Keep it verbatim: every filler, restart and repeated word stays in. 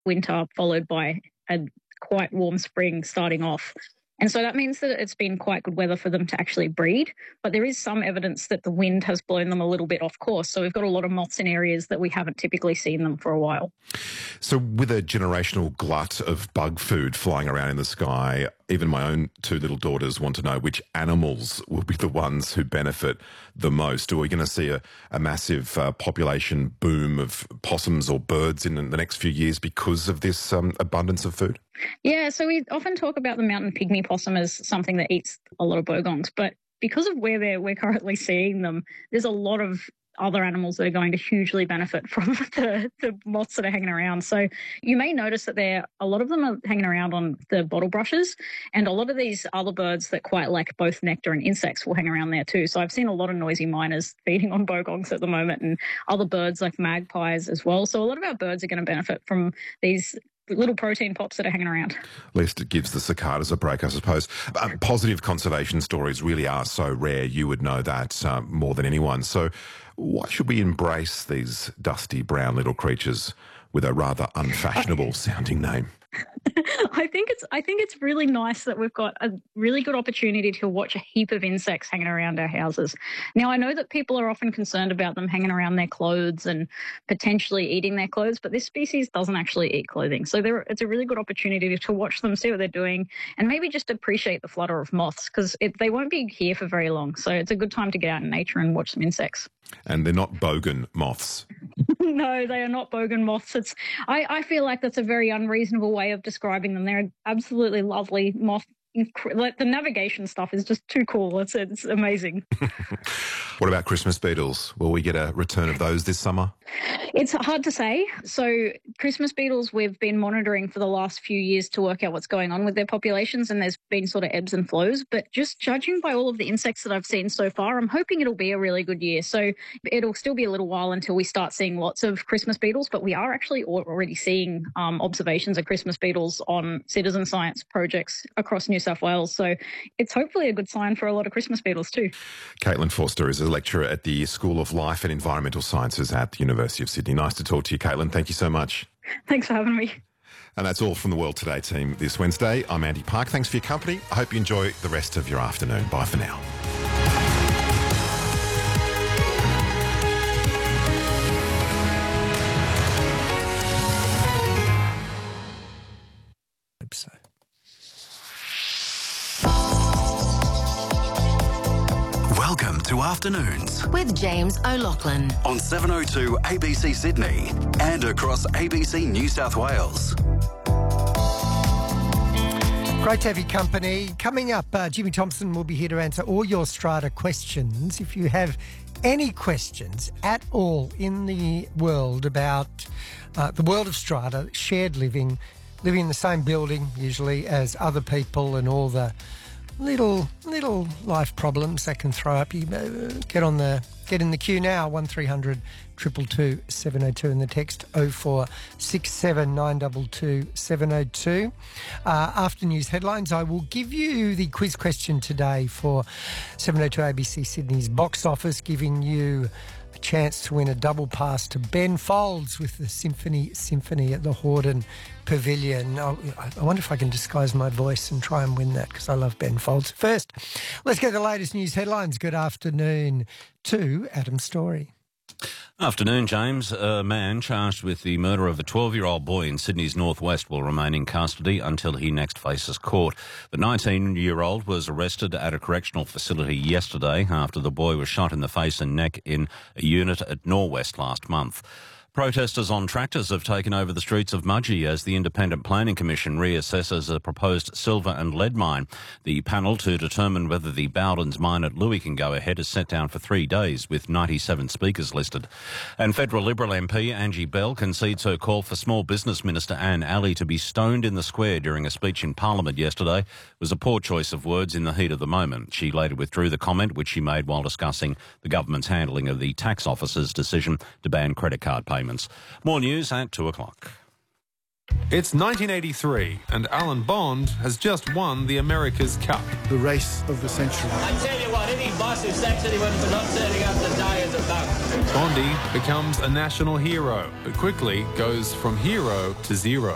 winter followed by a quite warm spring starting off. And so that means that it's been quite good weather for them to actually breed. But there is some evidence that the wind has blown them a little bit off course. So we've got a lot of moths in areas that we haven't typically seen them for a while. So with a generational glut of bug food flying around in the sky, even my own two little daughters want to know which animals will be the ones who benefit the most. Are we going to see a, a massive uh, population boom of possums or birds in the next few years because of this um, abundance of food? Yeah, so we often talk about the mountain pygmy possum as something that eats a lot of bogongs, but because of where they're, we're currently seeing them, there's a lot of other animals that are going to hugely benefit from the, the moths that are hanging around. So you may notice that there, a lot of them are hanging around on the bottle brushes, and a lot of these other birds that quite like both nectar and insects will hang around there too. So I've seen a lot of noisy miners feeding on bogongs at the moment, and other birds like magpies as well. So a lot of our birds are going to benefit from these little protein pops that are hanging around. At least it gives the cicadas a break, I suppose. Um, positive conservation stories really are so rare. You would know that uh, more than anyone. So why should we embrace these dusty brown little creatures with a rather unfashionable sounding name? I think it's I think it's really nice that we've got a really good opportunity to watch a heap of insects hanging around our houses. Now, I know that people are often concerned about them hanging around their clothes and potentially eating their clothes, but this species doesn't actually eat clothing. So there, it's a really good opportunity to watch them, see what they're doing, and maybe just appreciate the flutter of moths, because they won't be here for very long. So it's a good time to get out in nature and watch some insects. And they're not bogan moths. No, they are not bogan moths. It's I, I feel like that's a very unreasonable way of describing them. They're an absolutely lovely moth. Like the navigation stuff is just too cool. It's it's amazing. What about Christmas beetles? Will we get a return of those this summer? It's hard to say. So Christmas beetles we've been monitoring for the last few years to work out what's going on with their populations, and there's been sort of ebbs and flows. But just judging by all of the insects that I've seen so far, I'm hoping it'll be a really good year. So it'll still be a little while until we start seeing lots of Christmas beetles, but we are actually already seeing um, observations of Christmas beetles on citizen science projects across New South Wales. So it's hopefully a good sign for a lot of Christmas beetles too. Caitlin Forster is a lecturer at the School of Life and Environmental Sciences at the University of Sydney. Nice to talk to you, Caitlin. Thank you so much. Thanks for having me. And that's all from the World Today team this Wednesday. I'm Andy Park. Thanks for your company. I hope you enjoy the rest of your afternoon. Bye for now. So. Welcome to Afternoons with James O'Loughlin on seven oh two A B C Sydney and across A B C New South Wales. Great to have your company. Coming up, uh, Jimmy Thompson will be here to answer all your Strata questions. If you have any questions at all in the world about uh, the world of Strata, shared living, living in the same building usually as other people, and all the little little life problems that can throw up, you uh, get on the get in the queue now. One three hundred two two two seven oh two, and the text oh four six seven nine two two seven oh two. Uh, after news headlines, I will give you the quiz question today for seven oh two A B C Sydney's box office, giving you a chance to win a double pass to Ben Folds with the Symphony Symphony at the Hordern Pavilion. I, I wonder if I can disguise my voice and try and win that, because I love Ben Folds. First, let's get the latest news headlines. Good afternoon to Adam Story. Afternoon, James. A man charged with the murder of a twelve-year-old boy in Sydney's northwest will remain in custody until he next faces court. The nineteen-year-old was arrested at a correctional facility yesterday after the boy was shot in the face and neck in a unit at Norwest last month. Protesters on tractors have taken over the streets of Mudgee as the Independent Planning Commission reassesses a proposed silver and lead mine. The panel to determine whether the Bowdens mine at Louis can go ahead is set down for three days, with ninety-seven speakers listed. And federal Liberal M P Angie Bell concedes her call for Small Business Minister Anne Alley to be stoned in the square during a speech in Parliament yesterday. It was a poor choice of words in the heat of the moment. She later withdrew the comment, which she made while discussing the government's handling of the tax officer's decision to ban credit card payments. More news at two o'clock. It's nineteen eighty-three and Alan Bond has just won the America's Cup. The race of the century. I tell you what, any boss who sacks anyone for not turning up to die is a bum. Bondy becomes a national hero, but quickly goes from hero to zero.